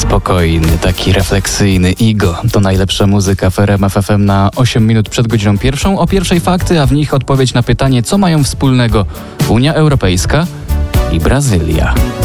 Spokojny, taki refleksyjny Igo. To najlepsza muzyka w RMF FM na 8 minut przed godziną pierwszą. O pierwszej fakty, a w nich odpowiedź na pytanie, co mają wspólnego Unia Europejska i Brazylia.